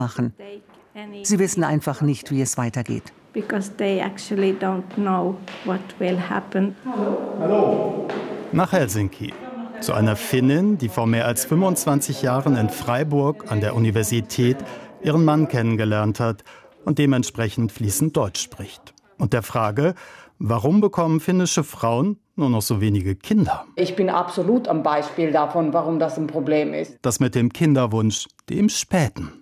machen. Sie wissen einfach nicht, wie es weitergeht. Nach Helsinki. Zu einer Finnin, die vor mehr als 25 Jahren in Freiburg an der Universität ihren Mann kennengelernt hat und dementsprechend fließend Deutsch spricht. Und der Frage, warum bekommen finnische Frauen nur noch so wenige Kinder? Ich bin absolut am Beispiel davon, warum das ein Problem ist. Das mit dem Kinderwunsch, dem späten.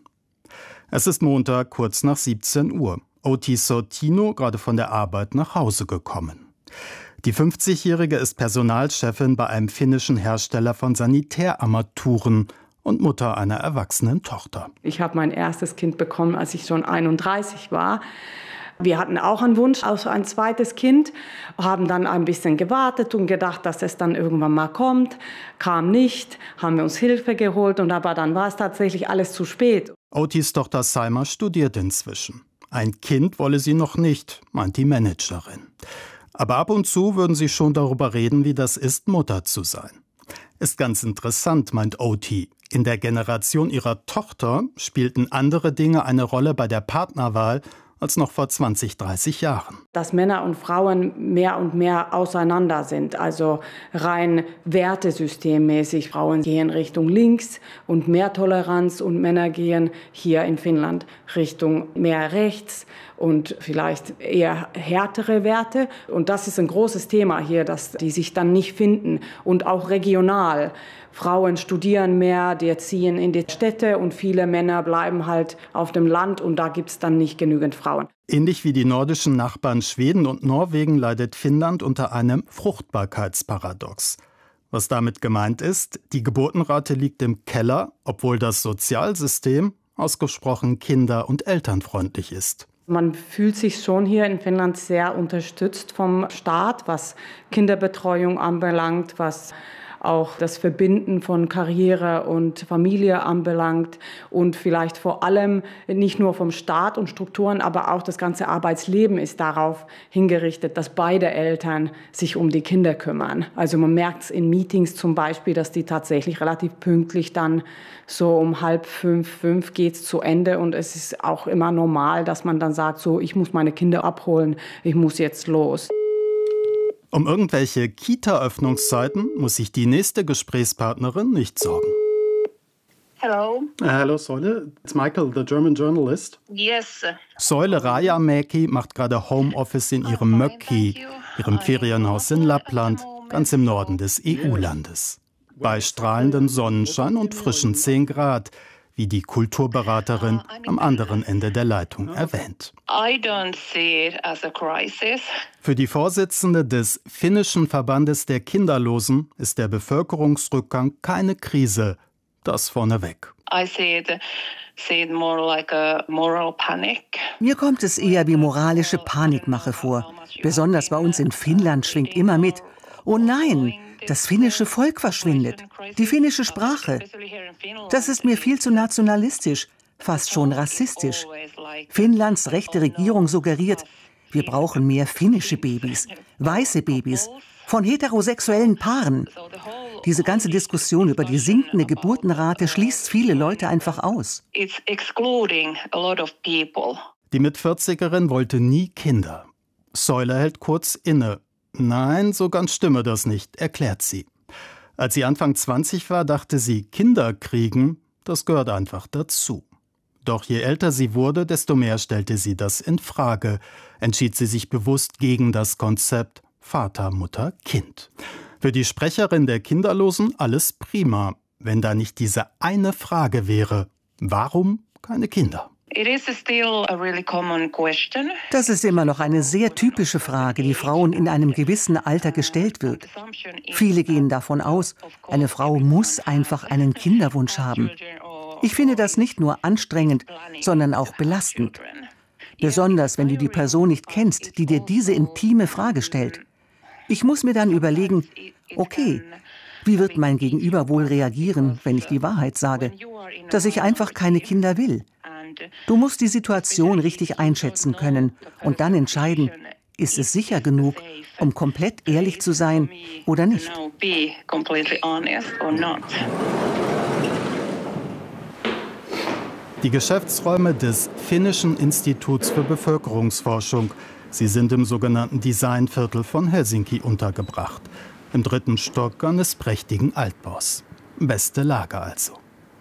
Es ist Montag, kurz nach 17 Uhr. Outi Sortino gerade von der Arbeit nach Hause gekommen. Die 50-Jährige ist Personalchefin bei einem finnischen Hersteller von Sanitärarmaturen und Mutter einer erwachsenen Tochter. Ich habe mein erstes Kind bekommen, als ich schon 31 war. Wir hatten auch einen Wunsch auf ein zweites Kind, haben dann ein bisschen gewartet und gedacht, dass es dann irgendwann mal kommt. Kam nicht, haben wir uns Hilfe geholt, aber dann war es tatsächlich alles zu spät. Outis Tochter Salma studiert inzwischen. Ein Kind wolle sie noch nicht, meint die Managerin. Aber ab und zu würden sie schon darüber reden, wie das ist, Mutter zu sein. Ist ganz interessant, meint Outi. In der Generation ihrer Tochter spielten andere Dinge eine Rolle bei der Partnerwahl als noch vor 20, 30 Jahren. Dass Männer und Frauen mehr und mehr auseinander sind, also rein wertesystemmäßig. Frauen gehen Richtung links und mehr Toleranz und Männer gehen hier in Finnland Richtung mehr rechts und vielleicht eher härtere Werte. Und das ist ein großes Thema hier, dass die sich dann nicht finden und auch regional. Frauen studieren mehr, die ziehen in die Städte und viele Männer bleiben halt auf dem Land und da gibt es dann nicht genügend Frauen. Ähnlich wie die nordischen Nachbarn Schweden und Norwegen leidet Finnland unter einem Fruchtbarkeitsparadox. Was damit gemeint ist, die Geburtenrate liegt im Keller, obwohl das Sozialsystem ausgesprochen kinder- und elternfreundlich ist. Man fühlt sich schon hier in Finnland sehr unterstützt vom Staat, was Kinderbetreuung anbelangt, was auch das Verbinden von Karriere und Familie anbelangt und vielleicht vor allem nicht nur vom Staat und Strukturen, aber auch das ganze Arbeitsleben ist darauf hingerichtet, dass beide Eltern sich um die Kinder kümmern. Also man merkt es in Meetings zum Beispiel, dass die tatsächlich relativ pünktlich dann so um 4:30, 5 geht's zu Ende und es ist auch immer normal, dass man dann sagt, so ich muss meine Kinder abholen, ich muss jetzt los. Um irgendwelche Kita-Öffnungszeiten muss sich die nächste Gesprächspartnerin nicht sorgen. Hello. Hello, Soile. It's Michael, the German journalist. Yes. Soile Rajamäki macht gerade Homeoffice in ihrem Mökki, ihrem Ferienhaus in Lappland, ganz im Norden des EU-Landes. Bei strahlendem Sonnenschein und frischen 10 Grad, wie die Kulturberaterin am anderen Ende der Leitung erwähnt. Für die Vorsitzende des finnischen Verbandes der Kinderlosen ist der Bevölkerungsrückgang keine Krise. Das vorneweg. Mir kommt es eher wie moralische Panikmache vor. Besonders bei uns in Finnland schwingt immer mit: Oh nein, das finnische Volk verschwindet, die finnische Sprache. Das ist mir viel zu nationalistisch, fast schon rassistisch. Finnlands rechte Regierung suggeriert, wir brauchen mehr finnische Babys, weiße Babys, von heterosexuellen Paaren. Diese ganze Diskussion über die sinkende Geburtenrate schließt viele Leute einfach aus. Die Mit-40erin wollte nie Kinder. Soile hält kurz inne. Nein, so ganz stimme das nicht, erklärt sie. Als sie Anfang 20 war, dachte sie, Kinder kriegen, das gehört einfach dazu. Doch je älter sie wurde, desto mehr stellte sie das in Frage, entschied sie sich bewusst gegen das Konzept Vater, Mutter, Kind. Für die Sprecherin der Kinderlosen alles prima, wenn da nicht diese eine Frage wäre: Warum keine Kinder? Das ist immer noch eine sehr typische Frage, die Frauen in einem gewissen Alter gestellt wird. Viele gehen davon aus, eine Frau muss einfach einen Kinderwunsch haben. Ich finde das nicht nur anstrengend, sondern auch belastend. Besonders, wenn du die Person nicht kennst, die dir diese intime Frage stellt. Ich muss mir dann überlegen, okay, wie wird mein Gegenüber wohl reagieren, wenn ich die Wahrheit sage, dass ich einfach keine Kinder will? Du musst die Situation richtig einschätzen können und dann entscheiden, ist es sicher genug, um komplett ehrlich zu sein oder nicht. Die Geschäftsräume des Finnischen Instituts für Bevölkerungsforschung. Sie sind im sogenannten Designviertel von Helsinki untergebracht. Im 3. Stock eines prächtigen Altbaus. Beste Lage also.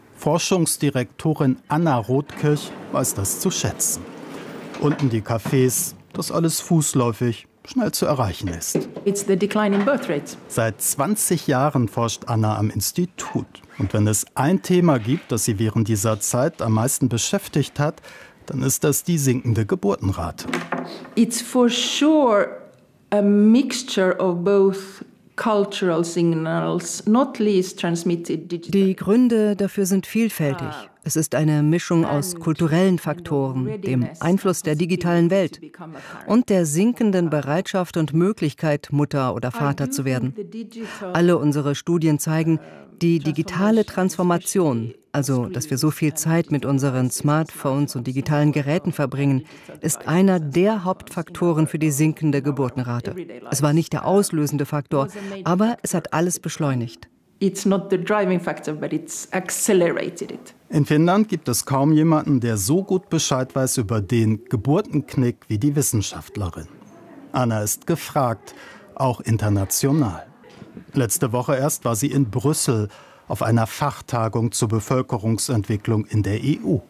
Forschungsdirektorin Anna Rothkirch weiß das zu schätzen. Unten die Cafés, das alles fußläufig, schnell zu erreichen ist. It's the decline in birth rates. Seit 20 Jahren forscht Anna am Institut. Und wenn es ein Thema gibt, das sie während dieser Zeit am meisten beschäftigt hat, dann ist das die sinkende Geburtenrate. It's for sure a mixture of both cultural signals, not least transmitted digitally. Die Gründe dafür sind vielfältig. Es ist eine Mischung aus kulturellen Faktoren, dem Einfluss der digitalen Welt und der sinkenden Bereitschaft und Möglichkeit, Mutter oder Vater zu werden. Alle unsere Studien zeigen, die digitale Transformation, also dass wir so viel Zeit mit unseren Smartphones und digitalen Geräten verbringen, ist einer der Hauptfaktoren für die sinkende Geburtenrate. Es war nicht der auslösende Faktor, aber es hat alles beschleunigt. It's not the driving factor, but it's accelerated it. In Finnland gibt es kaum jemanden, der so gut Bescheid weiß über den Geburtenknick wie die Wissenschaftlerin. Anna ist gefragt, auch international. Letzte Woche erst war sie in Brüssel auf einer Fachtagung zur Bevölkerungsentwicklung in der EU.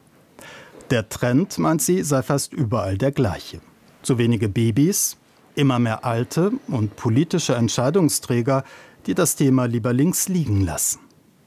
Der Trend, meint sie, sei fast überall der gleiche. Zu wenige Babys, immer mehr alte und politische Entscheidungsträger, die das Thema lieber links liegen lassen.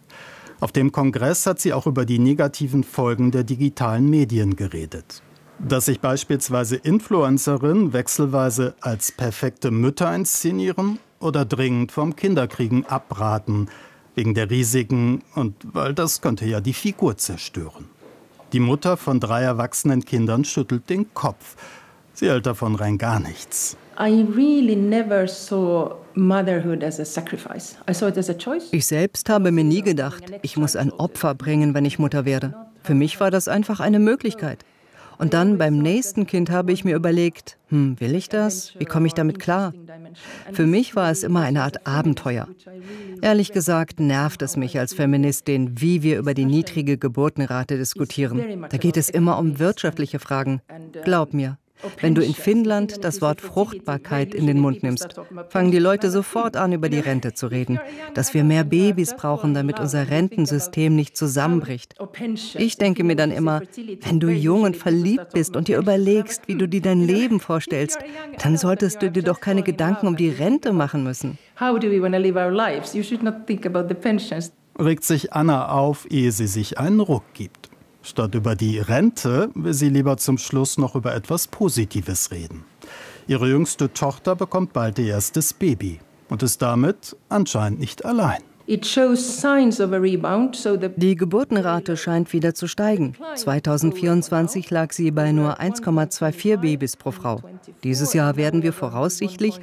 Auf dem Kongress hat sie auch über die negativen Folgen der digitalen Medien geredet. Dass sich beispielsweise Influencerinnen wechselweise als perfekte Mütter inszenieren oder dringend vom Kinderkriegen abraten, wegen der Risiken und weil das könnte ja die Figur zerstören. Die Mutter von 3 erwachsenen Kindern schüttelt den Kopf. Sie hält davon rein gar nichts. I really never saw motherhood as a sacrifice. I saw it as a choice. Ich selbst habe mir nie gedacht, ich muss ein Opfer bringen, wenn ich Mutter werde. Für mich war das einfach eine Möglichkeit. Und dann beim nächsten Kind habe ich mir überlegt, will ich das? Wie komme ich damit klar? Für mich war es immer eine Art Abenteuer. Ehrlich gesagt nervt es mich als Feministin, wie wir über die niedrige Geburtenrate diskutieren. Da geht es immer um wirtschaftliche Fragen. Glaub mir. Wenn du in Finnland das Wort Fruchtbarkeit in den Mund nimmst, fangen die Leute sofort an, über die Rente zu reden. Dass wir mehr Babys brauchen, damit unser Rentensystem nicht zusammenbricht. Ich denke mir dann immer, wenn du jung und verliebt bist und dir überlegst, wie du dir dein Leben vorstellst, dann solltest du dir doch keine Gedanken um die Rente machen müssen. How do we want to live our lives? You should not think about the pensions. Regt sich Anna auf, ehe sie sich einen Ruck gibt. Statt über die Rente will sie lieber zum Schluss noch über etwas Positives reden. Ihre jüngste Tochter bekommt bald ihr erstes Baby und ist damit anscheinend nicht allein. It shows signs of a rebound, so Die Geburtenrate scheint wieder zu steigen. 2024 lag sie bei nur 1,24 Babys pro Frau. Dieses Jahr werden wir voraussichtlich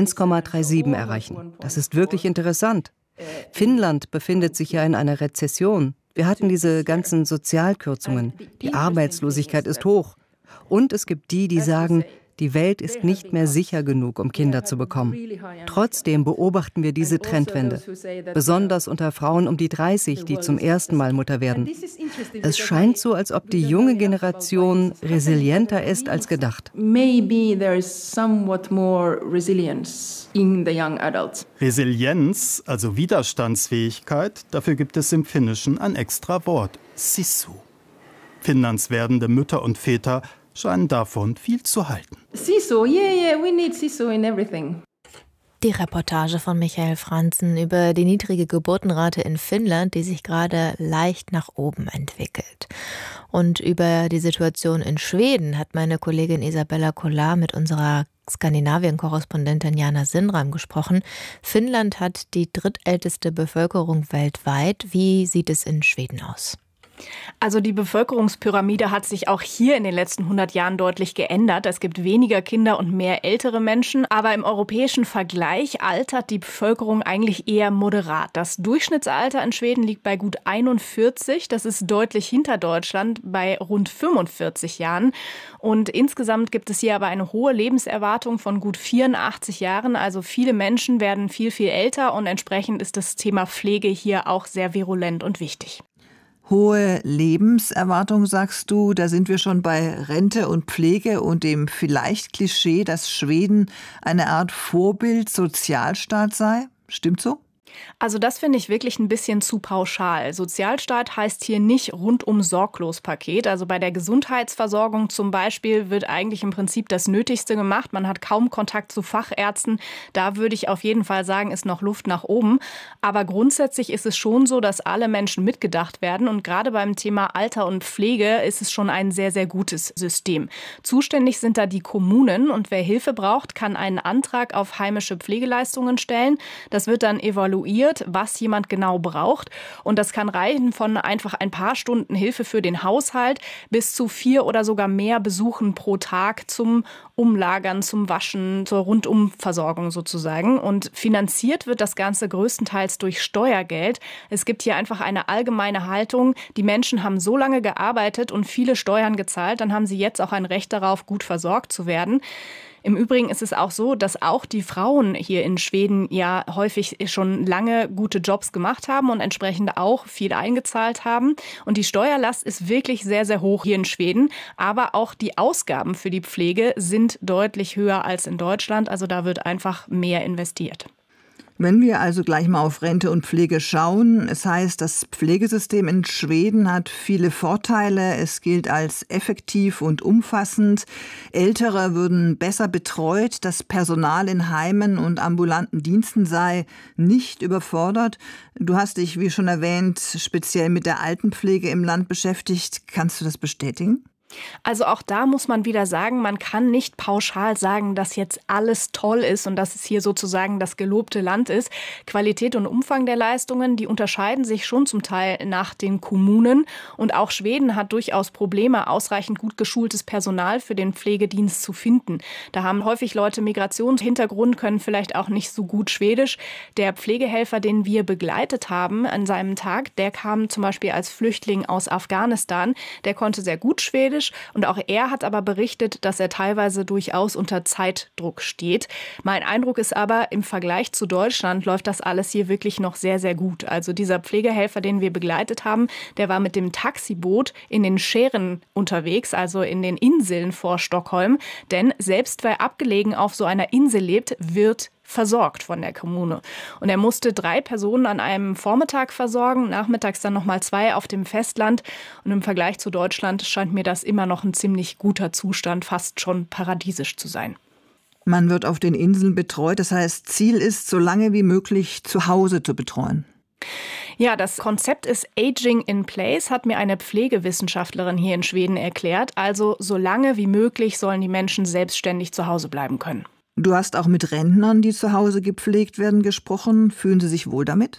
1,37 erreichen. Das ist wirklich interessant. Finnland befindet sich ja in einer Rezession. Wir hatten diese ganzen Sozialkürzungen. Die Arbeitslosigkeit ist hoch. Und es gibt die, die sagen, die Welt ist nicht mehr sicher genug, um Kinder zu bekommen. Trotzdem beobachten wir diese Trendwende. Besonders unter Frauen um die 30, die zum ersten Mal Mutter werden. Es scheint so, als ob die junge Generation resilienter ist als gedacht. maybe there is somewhat more resilience in the young adults. Resilienz, also Widerstandsfähigkeit, dafür gibt es im Finnischen ein extra Wort, Sisu. Finnlands werdende Mütter und Väter scheinen davon viel zu halten. Sisu, yeah, we need Sisu in everything. Die Reportage von Michael Franzen über die niedrige Geburtenrate in Finnland, die sich gerade leicht nach oben entwickelt. Und über die Situation in Schweden hat meine Kollegin Isabella Kollar mit unserer Skandinavien-Korrespondentin Jana Sindram gesprochen. Finnland hat die drittälteste Bevölkerung weltweit. Wie sieht es in Schweden aus? Also die Bevölkerungspyramide hat sich auch hier in den letzten 100 Jahren deutlich geändert. Es gibt weniger Kinder und mehr ältere Menschen. Aber im europäischen Vergleich altert die Bevölkerung eigentlich eher moderat. Das Durchschnittsalter in Schweden liegt bei gut 41. Das ist deutlich hinter Deutschland bei rund 45 Jahren. Und insgesamt gibt es hier aber eine hohe Lebenserwartung von gut 84 Jahren. Also viele Menschen werden viel, viel älter und entsprechend ist das Thema Pflege hier auch sehr virulent und wichtig. hohe Lebenserwartung, sagst du. Da sind wir schon bei Rente und Pflege und dem vielleicht Klischee, dass Schweden eine Art Vorbild-Sozialstaat sei. Stimmt so? Also das finde ich wirklich ein bisschen zu pauschal. Sozialstaat heißt hier nicht Rundum-Sorglos-Paket. Also bei der Gesundheitsversorgung zum Beispiel wird eigentlich im Prinzip das Nötigste gemacht. Man hat kaum Kontakt zu Fachärzten. Da würde ich auf jeden Fall sagen, ist noch Luft nach oben. Aber grundsätzlich ist es schon so, dass alle Menschen mitgedacht werden. Und gerade beim Thema Alter und Pflege ist es schon ein sehr, sehr gutes System. Zuständig sind da die Kommunen. Und wer Hilfe braucht, kann einen Antrag auf heimische Pflegeleistungen stellen. Das wird dann evaluiert, was jemand genau braucht. Und das kann reichen von einfach ein paar Stunden Hilfe für den Haushalt bis zu 4 oder sogar mehr Besuchen pro Tag zum Umlagern, zum Waschen, zur Rundumversorgung sozusagen. Und finanziert wird das Ganze größtenteils durch Steuergeld. Es gibt hier einfach eine allgemeine Haltung. Die Menschen haben so lange gearbeitet und viele Steuern gezahlt, dann haben sie jetzt auch ein Recht darauf, gut versorgt zu werden. Im Übrigen ist es auch so, dass auch die Frauen hier in Schweden ja häufig schon lange gute Jobs gemacht haben und entsprechend auch viel eingezahlt haben. Und die Steuerlast ist wirklich sehr, sehr hoch hier in Schweden. Aber auch die Ausgaben für die Pflege sind deutlich höher als in Deutschland. Also da wird einfach mehr investiert. Wenn wir also gleich mal auf Rente und Pflege schauen, es heißt, das Pflegesystem in Schweden hat viele Vorteile. Es gilt als effektiv und umfassend. Ältere würden besser betreut. Das Personal in Heimen und ambulanten Diensten sei nicht überfordert. Du hast dich, wie schon erwähnt, speziell mit der Altenpflege im Land beschäftigt. Kannst du das bestätigen? Also auch da muss man wieder sagen, man kann nicht pauschal sagen, dass jetzt alles toll ist und dass es hier sozusagen das gelobte Land ist. Qualität und Umfang der Leistungen, die unterscheiden sich schon zum Teil nach den Kommunen. Und auch Schweden hat durchaus Probleme, ausreichend gut geschultes Personal für den Pflegedienst zu finden. Da haben häufig Leute Migrationshintergrund, können vielleicht auch nicht so gut Schwedisch. Der Pflegehelfer, den wir begleitet haben an seinem Tag, der kam zum Beispiel als Flüchtling aus Afghanistan. Der konnte sehr gut Schwedisch. Und auch er hat aber berichtet, dass er teilweise durchaus unter Zeitdruck steht. Mein Eindruck ist aber, im Vergleich zu Deutschland läuft das alles hier wirklich noch sehr, sehr gut. Also dieser Pflegehelfer, den wir begleitet haben, der war mit dem Taxiboot in den Schären unterwegs, also in den Inseln vor Stockholm. Denn selbst wer abgelegen auf so einer Insel lebt, wird versorgt von der Kommune. Und er musste 3 Personen an einem Vormittag versorgen, nachmittags dann nochmal 2 auf dem Festland. Und im Vergleich zu Deutschland scheint mir das immer noch ein ziemlich guter Zustand, fast schon paradiesisch zu sein. Man wird auf den Inseln betreut, das heißt, Ziel ist, so lange wie möglich zu Hause zu betreuen. Ja, das Konzept ist Aging in Place, hat mir eine Pflegewissenschaftlerin hier in Schweden erklärt. Also so lange wie möglich sollen die Menschen selbstständig zu Hause bleiben können. Du hast auch mit Rentnern, die zu Hause gepflegt werden, gesprochen. Fühlen sie sich wohl damit?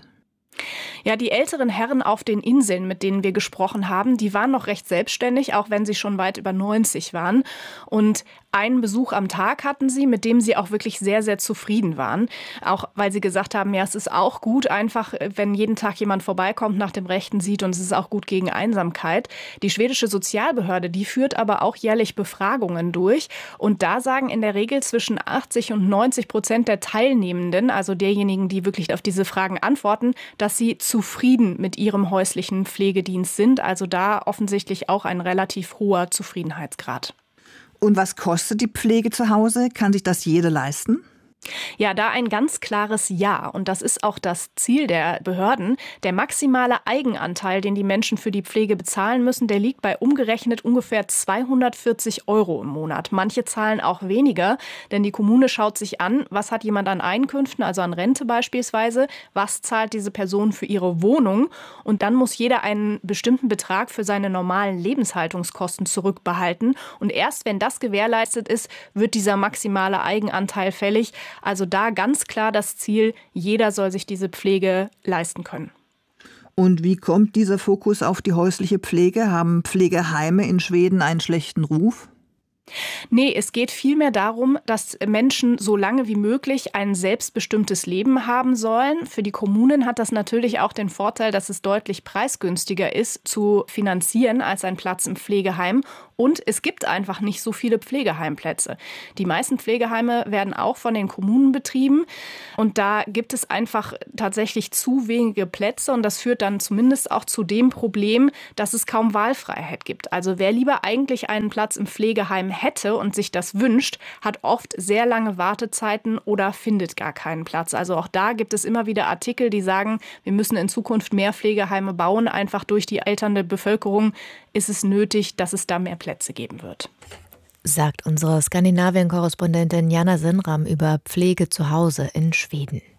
Ja, die älteren Herren auf den Inseln, mit denen wir gesprochen haben, die waren noch recht selbstständig, auch wenn sie schon weit über 90 waren. Und einen Besuch am Tag hatten sie, mit dem sie auch wirklich sehr, sehr zufrieden waren. Auch weil sie gesagt haben, ja, es ist auch gut, einfach, wenn jeden Tag jemand vorbeikommt, nach dem Rechten sieht, und es ist auch gut gegen Einsamkeit. Die schwedische Sozialbehörde, die führt aber auch jährlich Befragungen durch. Und da sagen in der Regel zwischen 80 und 90% der Teilnehmenden, also derjenigen, die wirklich auf diese Fragen antworten, dass sie zufrieden mit ihrem häuslichen Pflegedienst sind. Also da offensichtlich auch ein relativ hoher Zufriedenheitsgrad. Und was kostet die Pflege zu Hause? Kann sich das jeder leisten? Ja, da ein ganz klares Ja. Und das ist auch das Ziel der Behörden. Der maximale Eigenanteil, den die Menschen für die Pflege bezahlen müssen, der liegt bei umgerechnet ungefähr 240 € im Monat. Manche zahlen auch weniger, denn die Kommune schaut sich an, was hat jemand an Einkünften, also an Rente beispielsweise, was zahlt diese Person für ihre Wohnung. Und dann muss jeder einen bestimmten Betrag für seine normalen Lebenshaltungskosten zurückbehalten. Und erst wenn das gewährleistet ist, wird dieser maximale Eigenanteil fällig. Also da ganz klar das Ziel, jeder soll sich diese Pflege leisten können. Und wie kommt dieser Fokus auf die häusliche Pflege? Haben Pflegeheime in Schweden einen schlechten Ruf? Nee, es geht vielmehr darum, dass Menschen so lange wie möglich ein selbstbestimmtes Leben haben sollen. Für die Kommunen hat das natürlich auch den Vorteil, dass es deutlich preisgünstiger ist zu finanzieren als ein Platz im Pflegeheim. Und es gibt einfach nicht so viele Pflegeheimplätze. Die meisten Pflegeheime werden auch von den Kommunen betrieben. Und da gibt es einfach tatsächlich zu wenige Plätze. Und das führt dann zumindest auch zu dem Problem, dass es kaum Wahlfreiheit gibt. Also wer lieber eigentlich einen Platz im Pflegeheim hätte und sich das wünscht, hat oft sehr lange Wartezeiten oder findet gar keinen Platz. Also auch da gibt es immer wieder Artikel, die sagen, wir müssen in Zukunft mehr Pflegeheime bauen. Einfach durch die alternde Bevölkerung ist es nötig, dass es da mehr Plätze geben wird. Sagt unsere Skandinavien-Korrespondentin Jana Sinnram über Pflege zu Hause in Schweden.